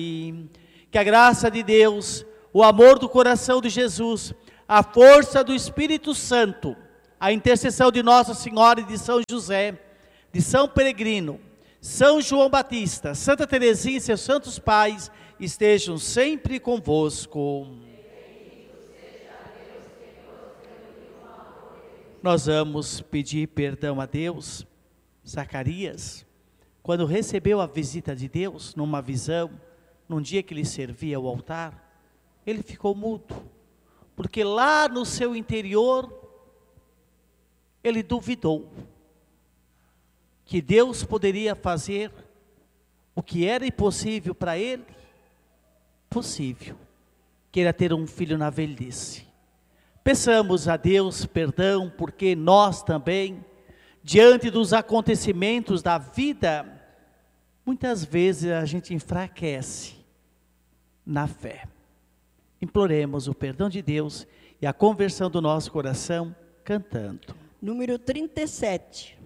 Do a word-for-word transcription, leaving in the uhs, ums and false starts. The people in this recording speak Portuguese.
Que a graça de Deus, o amor do coração de Jesus, a força do Espírito Santo, a intercessão de Nossa Senhora e de São José, de São Peregrino, São João Batista, Santa Teresinha e seus santos pais, estejam sempre convosco. Nós vamos pedir perdão a Deus. Zacarias, quando recebeu a visita de Deus, numa visão, num dia que ele servia ao altar, ele ficou mudo, porque lá no seu interior, ele duvidou, que Deus poderia fazer o que era impossível para ele, possível, que era ter um filho na velhice. Peçamos a Deus perdão, porque nós também, diante dos acontecimentos da vida, muitas vezes a gente enfraquece na fé. Imploremos o perdão de Deus e a conversão do nosso coração cantando. Número trinta e sete.